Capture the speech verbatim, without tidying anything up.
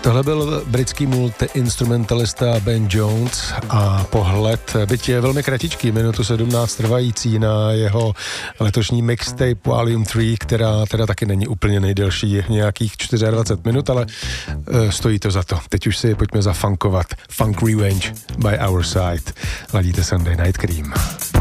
Tohle byl britský multi-instrumentalista Ben Jones a pohled, byť je velmi kratičký, minutu sedmnáct trvající na jeho letošní mixtape Volume tři, která teda taky není úplně nejdelší, nějakých dvacet čtyři minut, ale uh, stojí to za to. Teď už si pojďme zafunkovat. Funk Revenge by Our Side. Ladíte Sunday Night Cream.